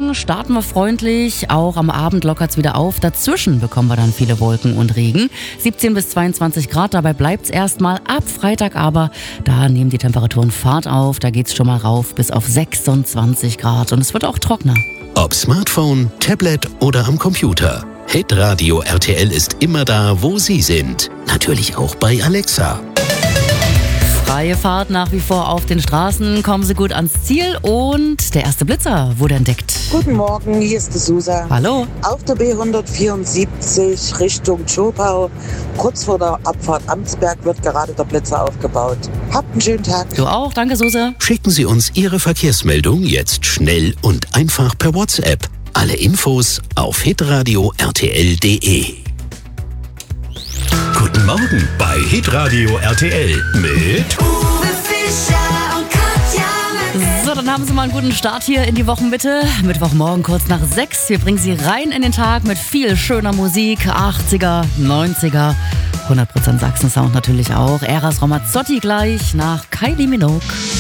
Morgen starten wir freundlich, auch am Abend lockert es wieder auf. Dazwischen bekommen wir dann viele Wolken und Regen. 17 bis 22 Grad, dabei bleibt es erstmal. Ab Freitag aber, da nehmen die Temperaturen Fahrt auf. Da geht es schon mal rauf bis auf 26 Grad und es wird auch trockener. Ob Smartphone, Tablet oder am Computer. Hitradio RTL ist immer da, wo Sie sind. Natürlich auch bei Alexa. Freie Fahrt nach wie vor auf den Straßen. Kommen Sie gut ans Ziel und der erste Blitzer wurde entdeckt. Guten Morgen, hier ist die Susa. Hallo. Auf der B174 Richtung Tschopau, kurz vor der Abfahrt Amtsberg, wird gerade der Blitzer aufgebaut. Habt einen schönen Tag. Du auch, danke Suse. Schicken Sie uns Ihre Verkehrsmeldung jetzt schnell und einfach per WhatsApp. Alle Infos auf hitradio rtl.de. Guten Morgen bei Hitradio RTL mit Uwe Fischer und Katja. So, dann haben Sie mal einen guten Start hier in die Wochenmitte. Mittwochmorgen kurz nach 6. Wir bringen Sie rein in den Tag mit viel schöner Musik. 80er, 90er, 100% Sachsen-Sound natürlich auch. Eros Ramazzotti gleich nach Kylie Minogue.